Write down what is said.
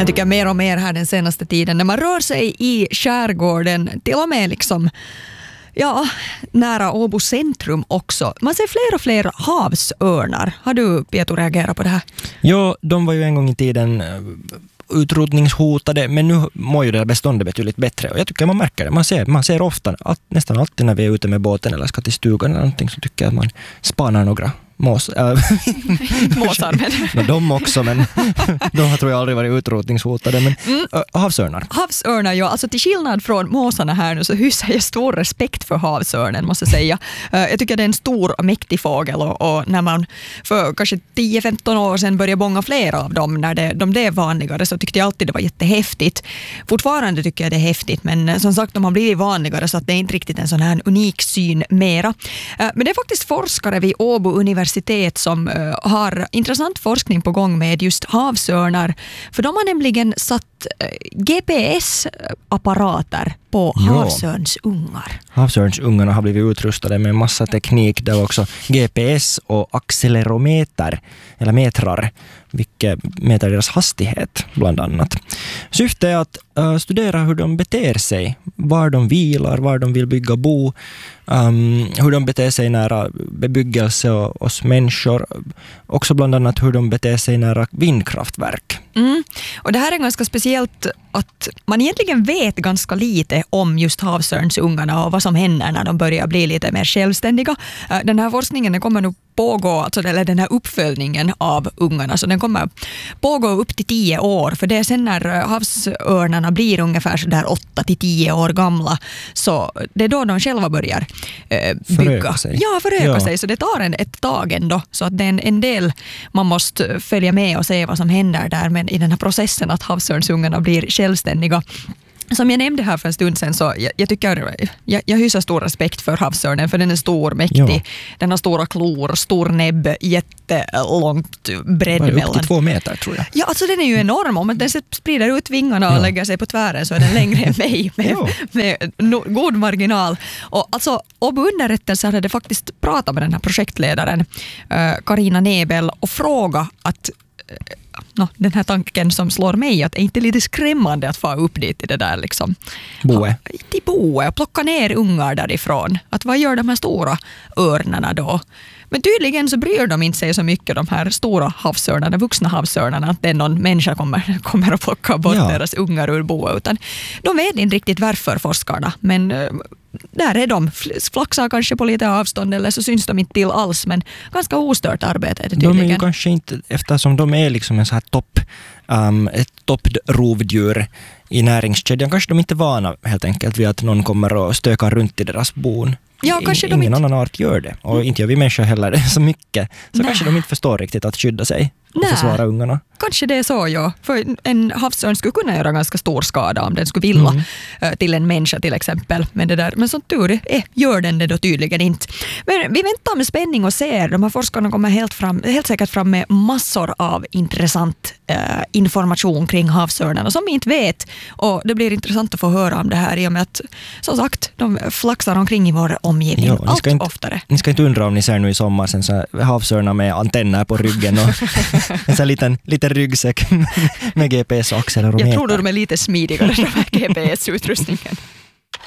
Jag tycker mer och mer här den senaste tiden när man rör sig i skärgården, till och med liksom nära Åbo centrum också. Man ser fler och fler havsörnar. Har du, Pietro, reagerat på det här? Ja, de var ju en gång i tiden utrotningshotade, men nu mår ju det här beståndet betydligt bättre. Och jag tycker man märker det. Man ser ofta, nästan alltid när vi är ute med båten eller ska till stugan eller någonting, så tycker jag att man spanar några måsar. De också, men de har tror jag aldrig varit utrotningshotade. Men havsörnar. Havsörnar, ja. Alltså till skillnad från måsarna här nu så hyser jag stor respekt för havsörnen, måste jag säga. Jag tycker det är en stor och mäktig fågel och när man för kanske 10-15 år sedan började bånga flera av dem när de blev vanligare, så tyckte jag alltid det var jättehäftigt. Fortfarande tycker jag det är häftigt, men som sagt de har blivit vanligare så att det är inte riktigt en sån här unik syn mera. Men det är faktiskt forskare vid Åbo universitet som har intressant forskning på gång med just havsörnar. För de har nämligen satt GPS-apparater på havsörnsungar. Havsörnsungarna har blivit utrustade med massa teknik där också GPS och accelerometer eller metrar, vilket mäter deras hastighet bland annat. Syftet är att studera hur de beter sig, var de vilar, var de vill bygga bo, hur de beter sig nära bebyggelse och oss människor. Också bland annat hur de beter sig nära vindkraftverk. Och det här är ganska speciellt att man egentligen vet ganska lite om just havsörnsungarna och vad som händer när de börjar bli lite mer självständiga. Den här forskningen kommer nog pågå, alltså, eller den här uppföljningen av ungarna, så den kommer pågå upp till 10 år, för det är sen när havsörnarna blir ungefär så där 8-10 år gamla, så det är då de själva börjar bygga. Föröka sig. Så det tar ett tag ändå, så att det är en del man måste följa med och se vad som händer där, men i den här processen att havsörnsungarna blir självständiga. Som jag nämnde här för en stund sedan, så jag tycker jag hyser stor respekt för havsörnen, för den är stor, mäktig. Ja. Den har stora klor, stor näbb, jättelångt bredd mellan. Upp till 2 meter tror jag. Ja, alltså den är ju enorm. Om den sprider ut vingarna och lägger sig på tvären så är den längre än mig med god marginal. Och alltså, Åbo underrättelse hade faktiskt pratat med den här projektledaren Carina Nebel och frågat att den här tanken som slår mig, att det är inte lite skrämmande att få upp dit i det där liksom. Till boe och plocka ner ungar därifrån. Att vad gör de här stora örnarna då? Men tydligen så bryr de inte sig så mycket, de här stora havsörnarna, vuxna havsörnarna, att det är någon människa kommer att plocka bort deras ungar ur boe, utan de vet inte riktigt varför, forskarna, men där är de, flaxar kanske på lite avstånd eller så syns de inte till alls, men ganska ostört arbete är det tydligen. De är ju kanske inte, eftersom de är liksom en så här ett topprovdjur i näringskedjan, kanske de inte är vana helt enkelt vid att någon kommer och stökar runt i deras bon. Ja, kanske ingen annan art gör det. Och inte gör vi människor heller så mycket. Så kanske de inte förstår riktigt att skydda sig och försvara ungarna. Kanske det är så, ja. För en havsörn skulle kunna göra ganska stor skada om den skulle vilja till en människa till exempel. Men som tur gör den det då tydligen inte. Men vi väntar med spänning och ser. De här forskarna kommer helt säkert fram med massor av intressant information kring havsörnarna som vi inte vet. Och det blir intressant att få höra om det här i och med att, som sagt, de flaxar omkring i vår omgivning allt oftare. Ni ska inte undra om ni ser nu i sommar sen så havsörnar med antenner på ryggen och en sån liten ryggsäck med GPS och accelerometer. Jag tror de är lite smidigare, de här GPS-utrustningen.